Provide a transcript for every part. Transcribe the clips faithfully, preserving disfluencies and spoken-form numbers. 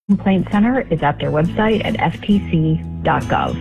Complaint Center is at their website at f t c dot gov.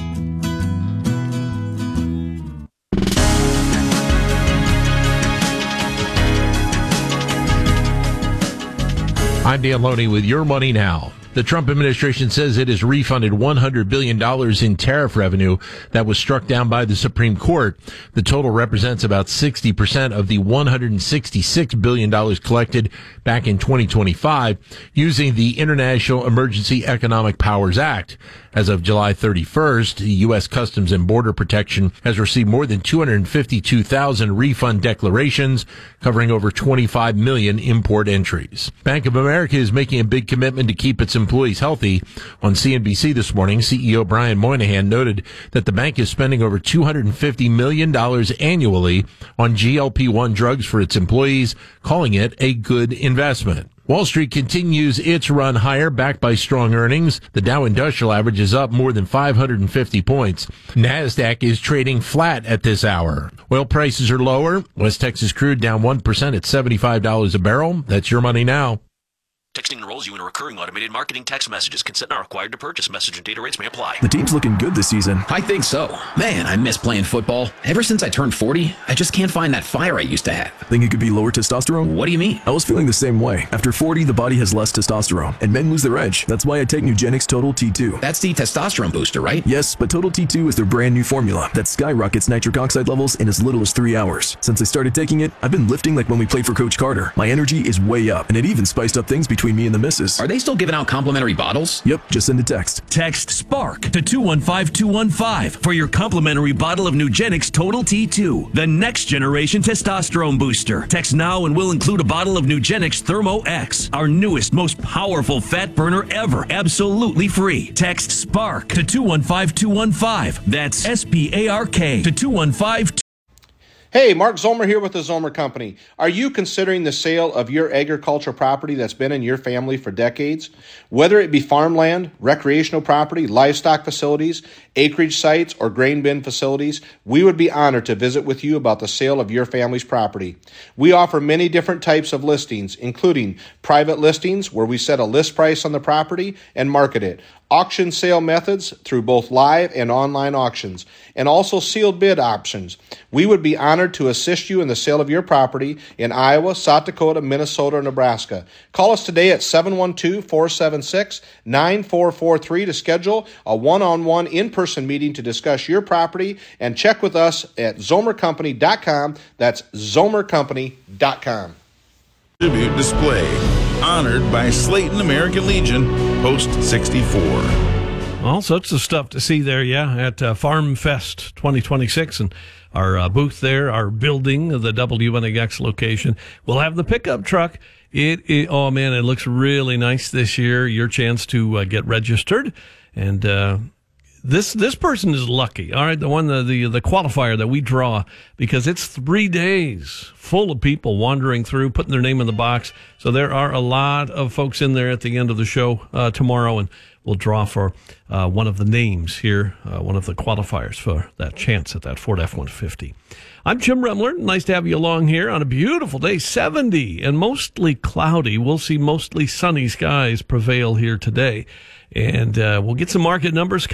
I'm Dan Loney with Your Money Now. The Trump administration says it has refunded one hundred billion dollars in tariff revenue that was struck down by the Supreme Court. The total represents about sixty percent of the one hundred sixty-six billion dollars collected back in twenty twenty-five using the International Emergency Economic Powers Act. As of July thirty-first, the U S Customs and Border Protection has received more than two hundred fifty-two thousand refund declarations, covering over twenty-five million import entries. Bank of America is making a big commitment to keep its employees healthy. On C N B C this morning, C E O Brian Moynihan noted that the bank is spending over two hundred fifty million dollars annually on G L P one drugs for its employees, calling it a good investment. Wall Street continues its run higher, backed by strong earnings. The Dow Industrial Average is up more than five hundred fifty points. NASDAQ is trading flat at this hour. Oil prices are lower. West Texas crude down one percent at seventy-five dollars a barrel. That's Your Money Now. Texting enrolls you in a recurring automated marketing text messages. Consent not required to purchase. Message and data rates may apply. The team's looking good this season. I think so. Man, I miss playing football. Ever since I turned forty, I just can't find that fire I used to have. Think it could be lower testosterone? What do you mean? I was feeling the same way. After forty, the body has less testosterone, and men lose their edge. That's why I take Nugenix Total T two. That's the testosterone booster, right? Yes, but Total T two is their brand new formula that skyrockets nitric oxide levels in as little as three hours. Since I started taking it, I've been lifting like when we played for Coach Carter. My energy is way up, and it even spiced up things between me and the missus. Are they still giving out complimentary bottles? Yep, just send a text. Text SPARK to two one five two one five for your complimentary bottle of Nugenix Total T two, the next generation testosterone booster. Text now and we'll include a bottle of Nugenix Thermo X, our newest, most powerful fat burner ever, absolutely free. Text SPARK to two one five two one five. That's S P A R K to two one five two. Hey, Mark Zomer here with the Zomer Company. Are you considering the sale of your agricultural property that's been in your family for decades? Whether it be farmland, recreational property, livestock facilities, acreage sites, or grain bin facilities, we would be honored to visit with you about the sale of your family's property. We offer many different types of listings, including private listings where we set a list price on the property and market it, auction sale methods through both live and online auctions, and also sealed bid options. We would be honored to assist you in the sale of your property in Iowa, South Dakota, Minnesota, or Nebraska. Call us today at seven one two, four seven six, nine four four three to schedule a one-on-one in-person meeting to discuss your property, and check with us at zomer company dot com. That's zomer company dot com. Tribute display honored by Slayton American Legion, Post sixty-four. All sorts of stuff to see there, yeah, at uh, Farm Fest twenty twenty-six. And our uh, booth there, our building, the W N A X location, we'll have the pickup truck. It, it oh, man, it looks really nice this year. Your chance to uh, get registered. And uh, this this person is lucky, all right, the one, the, the, the qualifier that we draw, because it's three days full of people wandering through, putting their name in the box. So there are a lot of folks in there at the end of the show uh, tomorrow, and we'll draw for uh, one of the names here, uh, one of the qualifiers for that chance at that Ford F one fifty. I'm Jim Remler. Nice to have you along here on a beautiful day, seventy and mostly cloudy. We'll see mostly sunny skies prevail here today. And uh, we'll get some market numbers